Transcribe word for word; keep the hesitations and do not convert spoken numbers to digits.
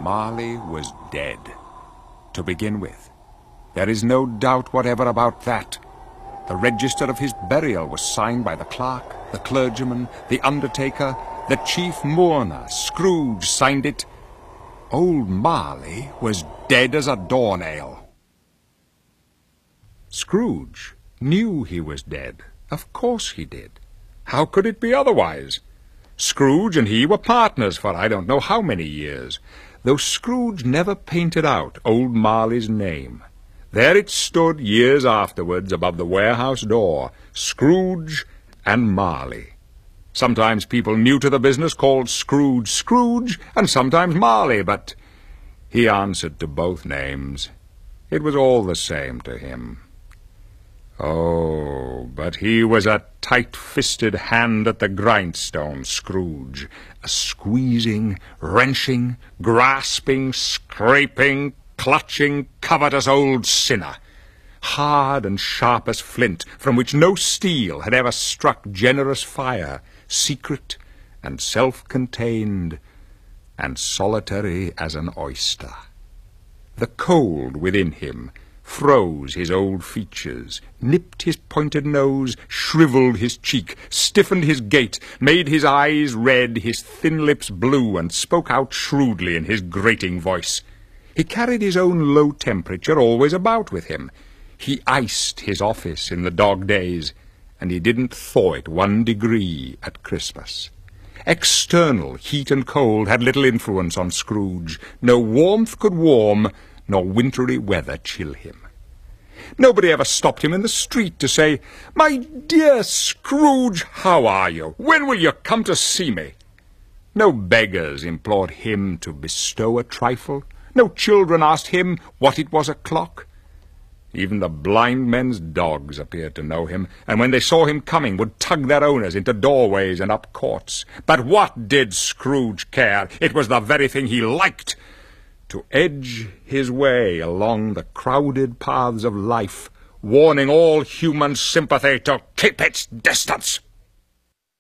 Marley was dead. To begin with, there is no doubt whatever about that. The register of his burial was signed by the clerk, the clergyman, the undertaker, the chief mourner. Scrooge signed it. Old Marley was dead as a doornail. Scrooge knew he was dead. Of course he did. How could it be otherwise? Scrooge and he were partners for I don't know how many years, though Scrooge never painted out old Marley's name. There it stood years afterwards above the warehouse door, Scrooge and Marley. Sometimes people new to the business called Scrooge Scrooge, and sometimes Marley, but he answered to both names. It was all the same to him. Oh, but he was a tight-fisted hand at the grindstone, Scrooge, a squeezing, wrenching, grasping, scraping, clutching, covetous old sinner, hard and sharp as flint, from which no steel had ever struck generous fire, secret and self-contained, and solitary as an oyster. The cold within him froze his old features, nipped his pointed nose, shriveled his cheek, stiffened his gait, made his eyes red, his thin lips blue, and spoke out shrewdly in his grating voice. He carried his own low temperature always about with him. He iced his office in the dog days, and he didn't thaw it one degree at Christmas. External heat and cold had little influence on Scrooge. No warmth could warm, nor wintry weather chill him. Nobody ever stopped him in the street to say, "My dear Scrooge, how are you? When will you come to see me?" No beggars implored him to bestow a trifle. No children asked him what it was o'clock. Even the blind men's dogs appeared to know him, and when they saw him coming would tug their owners into doorways and up courts. But what did Scrooge care? It was the very thing he liked, to edge his way along the crowded paths of life, warning all human sympathy to keep its distance.